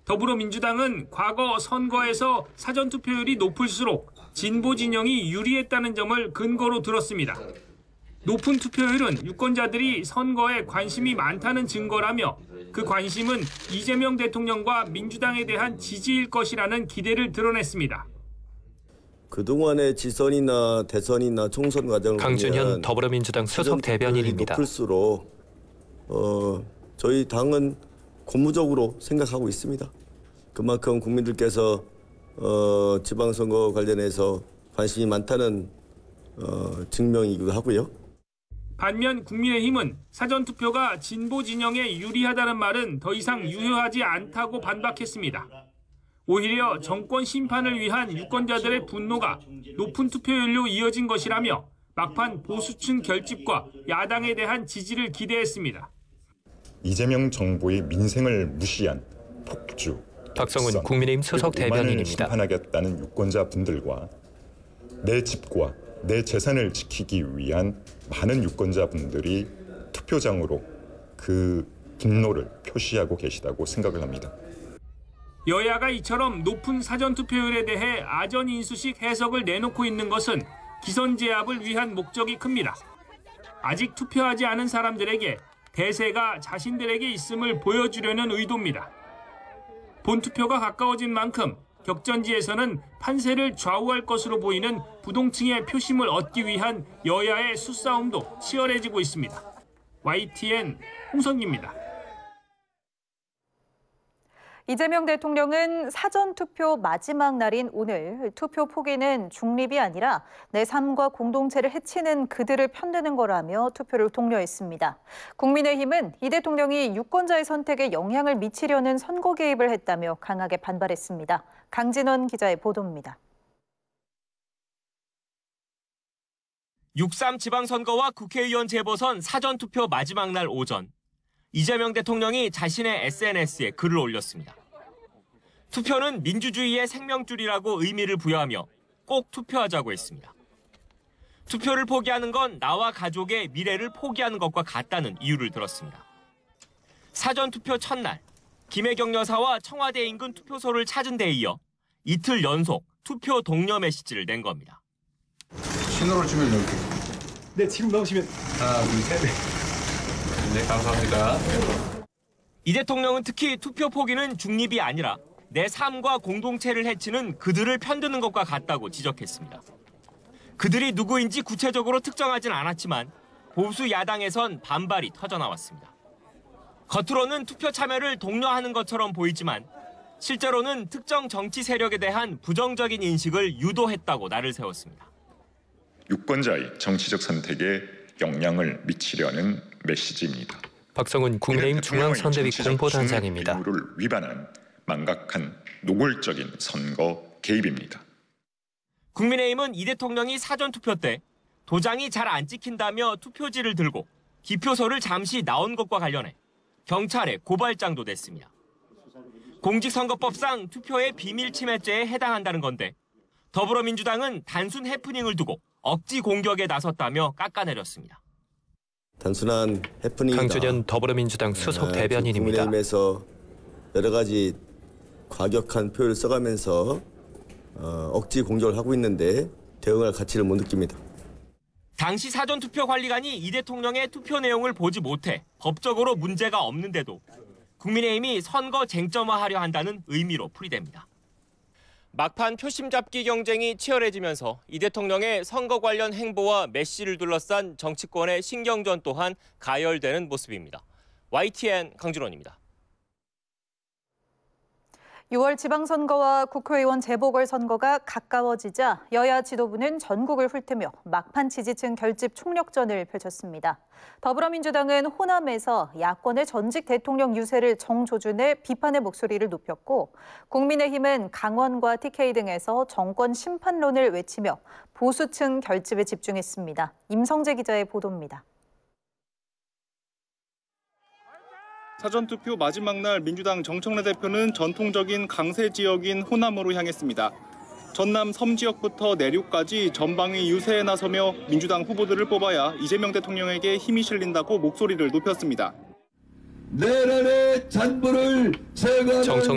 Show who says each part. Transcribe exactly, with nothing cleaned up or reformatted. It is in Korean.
Speaker 1: 더불어민주당은 과거 선거에서 사전투표율이 높을수록 진보 진영이 유리했다는 점을 근거로 들었습니다. 높은 투표율은 유권자들이 선거에 관심이 많다는 증거라며 그 관심은 이재명 대통령과 민주당에 대한 지지일 것이라는 기대를 드러냈습니다.
Speaker 2: 그동안의 지선이나 대선이나 총선 과정을
Speaker 3: 강준현 더불어민주당 수석 대변인입니다.
Speaker 2: 높을수록 어, 저희 당은 고무적으로 생각하고 있습니다. 그만큼 국민들께서 어, 지방선거 관련해서 관심이 많다는 어, 증명이기도 하고요.
Speaker 1: 반면 국민의힘은 사전투표가 진보 진영에 유리하다는 말은 더 이상 유효하지 않다고 반박했습니다. 오히려 정권 심판을 위한 유권자들의 분노가 높은 투표율로 이어진 것이라며 막판 보수층 결집과 야당에 대한 지지를 기대했습니다.
Speaker 4: 이재명 정부의 민생을 무시한 폭주,
Speaker 3: 박성훈 국민의힘 수석 대변인입니다.
Speaker 4: 심판하겠다는 유권자분들과 내 집과 내 재산을 지키기 위한 많은 유권자분들이 투표장으로 그 분노를 표시하고 계시다고 생각을 합니다.
Speaker 1: 여야가 이처럼 높은 사전투표율에 대해 아전인수식 해석을 내놓고 있는 것은 기선제압을 위한 목적이 큽니다. 아직 투표하지 않은 사람들에게 대세가 자신들에게 있음을 보여주려는 의도입니다. 본투표가 가까워진 만큼 격전지에서는 판세를 좌우할 것으로 보이는 부동층의 표심을 얻기 위한 여야의 수싸움도 치열해지고 있습니다. 와이티엔 홍성기입니다.
Speaker 5: 이재명 대통령은 사전투표 마지막 날인 오늘 투표 포기는 중립이 아니라 내 삶과 공동체를 해치는 그들을 편드는 거라며 투표를 독려했습니다. 국민의힘은 이 대통령이 유권자의 선택에 영향을 미치려는 선거 개입을 했다며 강하게 반발했습니다. 강진원 기자의 보도입니다.
Speaker 6: 육삼 지방선거와 국회의원 재보선 사전투표 마지막 날 오전. 이재명 대통령이 자신의 에스엔에스에 글을 올렸습니다. 투표는 민주주의의 생명줄이라고 의미를 부여하며 꼭 투표하자고 했습니다. 투표를 포기하는 건 나와 가족의 미래를 포기하는 것과 같다는 이유를 들었습니다. 사전투표 첫날, 김혜경 여사와 청와대 인근 투표소를 찾은 데 이어 이틀 연속 투표 독려 메시지를 낸 겁니다.
Speaker 7: 신호를 주면 여기.
Speaker 8: 네, 지금 넣으시면.
Speaker 7: 하나, 둘, 셋. 네, 감사합니다.
Speaker 6: 이 대통령은 특히 투표 포기는 중립이 아니라 내 삶과 공동체를 해치는 그들을 편드는 것과 같다고 지적했습니다. 그들이 누구인지 구체적으로 특정하진 않았지만 보수 야당에선 반발이 터져나왔습니다. 겉으로는 투표 참여를 독려하는 것처럼 보이지만 실제로는 특정 정치 세력에 대한 부정적인 인식을 유도했다고 날을 세웠습니다.
Speaker 4: 유권자의 정치적 선택에 영향을 미치려는 메시지입니다.
Speaker 3: 박성훈 국민의힘 중앙선대위 공보단장입니다.
Speaker 4: 의무를 위반한 망각한 노골적인 선거 개입입니다.
Speaker 6: 국민의힘은 이 대통령이 사전투표 때 도장이 잘 안 찍힌다며 투표지를 들고 기표소를 잠시 나온 것과 관련해 경찰에 고발장도 냈습니다. 공직선거법상 투표의 비밀침해죄에 해당한다는 건데 더불어민주당은 단순 해프닝을 두고 억지 공격에 나섰다며 깎아내렸습니다.
Speaker 2: 단순한 해프닝이다.
Speaker 3: 강준현 더불어민주당 수석 대변인입니다.
Speaker 2: 국민의힘에서 여러 가지 과격한 표현을 써가면서 어, 억지 공격을 하고 있는데 대응할 가치를 못 느낍니다.
Speaker 6: 당시 사전투표관리관이 이 대통령의 투표 내용을 보지 못해 법적으로 문제가 없는데도 국민의힘이 선거 쟁점화하려 한다는 의미로 풀이됩니다. 막판 표심 잡기 경쟁이 치열해지면서 이 대통령의 선거 관련 행보와 메시를 둘러싼 정치권의 신경전 또한 가열되는 모습입니다. 와이티엔 강준원입니다.
Speaker 5: 유월 지방선거와 국회의원 재보궐선거가 가까워지자 여야 지도부는 전국을 훑으며 막판 지지층 결집 총력전을 펼쳤습니다. 더불어민주당은 호남에서 야권의 전직 대통령 유세를 정조준해 비판의 목소리를 높였고 국민의힘은 강원과 티케이 등에서 정권 심판론을 외치며 보수층 결집에 집중했습니다. 임성재 기자의 보도입니다.
Speaker 9: 사전투표 마지막 날 민주당 정청래 대표는 전통적인 강세 지역인 호남으로 향했습니다. 전남 섬 지역부터 내륙까지 전방위 유세에 나서며 민주당 후보들을 뽑아야 이재명 대통령에게 힘이 실린다고 목소리를 높였습니다.
Speaker 10: 내란의 잔불을 제거하는